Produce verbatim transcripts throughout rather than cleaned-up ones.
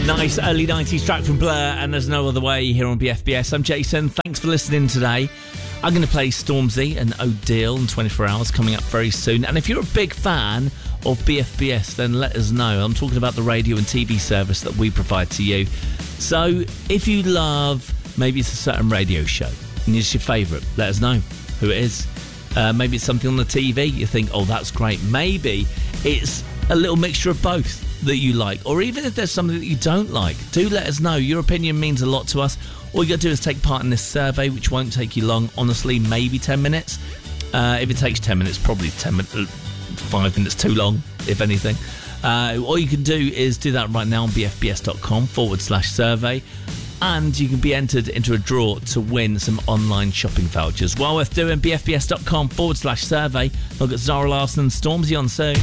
Nice early nineties track from Blur, and There's No Other Way here on B F B S. I'm Jason. Thanks for listening today. I'm going to play Stormzy and O'Deal in twenty-four hours coming up very soon. And if you're a big fan of B F B S, then let us know. I'm talking about the radio and T V service that we provide to you. So if you love, maybe it's a certain radio show and it's your favourite, let us know who it is. Uh, maybe it's something on the T V you think, oh, that's great. Maybe it's a little mixture of both that you like, or even if there's something that you don't like, do let us know. Your opinion means a lot to us. All you got to do is take part in this survey, which won't take you long, honestly, maybe ten minutes. Uh, if it takes ten minutes, probably ten minutes, five minutes too long, if anything. Uh, all you can do is do that right now on bfbs.com forward slash survey, and you can be entered into a draw to win some online shopping vouchers. Well worth doing, bfbs.com forward slash survey. Look at Zara Larsson and Stormzy on soon.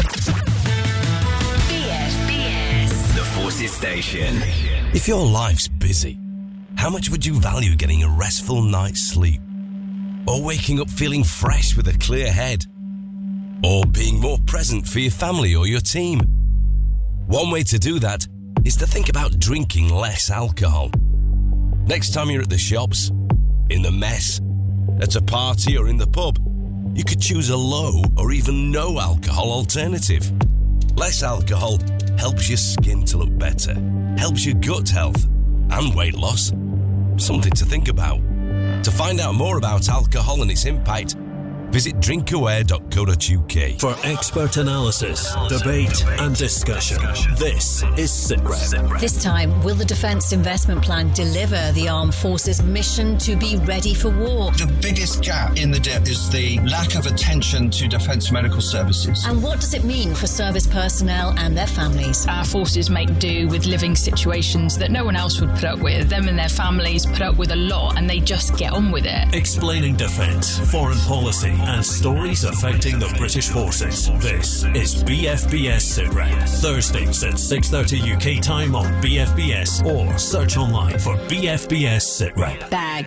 Forces Station. If your life's busy, how much would you value getting a restful night's sleep? Or waking up feeling fresh with a clear head? Or being more present for your family or your team? One way to do that is to think about drinking less alcohol. Next time you're at the shops, in the mess, at a party or in the pub, you could choose a low or even no alcohol alternative. Less alcohol helps your skin to look better, helps your gut health and weight loss. Something to think about. To find out more about alcohol and its impact, visit drinkaware dot co dot uk. For expert analysis, debate and discussion, this is SITREP. This time, will the Defence Investment Plan deliver the Armed Forces' mission to be ready for war? The biggest gap in the D I P is the lack of attention to defence medical services. And what does it mean for service personnel and their families? Our forces make do with living situations that no one else would put up with. Them and their families put up with a lot, and they just get on with it. Explaining defence, foreign policy and stories affecting the British forces. This is B F B S SITREP. Thursdays at six thirty U K time on B F B S, or search online for B F B S SITREP. Bag.